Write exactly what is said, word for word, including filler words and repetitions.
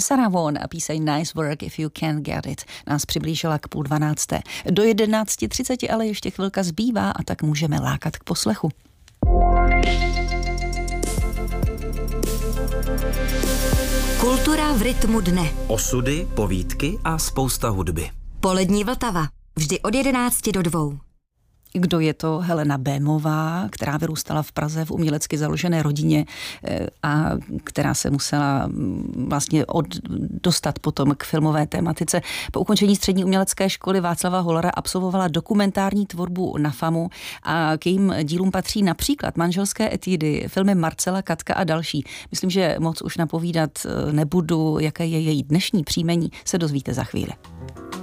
Sarah Vaughan a píseň Nice Work If You Can Get It nás přiblížila k půl dvanácté. Do jedenáct třicet ale ještě chvilka zbývá a tak můžeme lákat k poslechu. Kultura v rytmu dne. Osudy, povídky a spousta hudby. Polední Vltava. Vždy od jedenácti do dvou. Kdo je to? Helena Bémová, která vyrůstala v Praze v umělecky založené rodině a která se musela vlastně od, dostat potom k filmové tématice. Po ukončení střední umělecké školy Václava Hollara absolvovala dokumentární tvorbu na FAMu a k jejím dílům patří například Manželské etudy, filmy Marcela, Katka a další. Myslím, že moc už napovídat nebudu, jaké je její dnešní příjmení, se dozvíte za chvíli.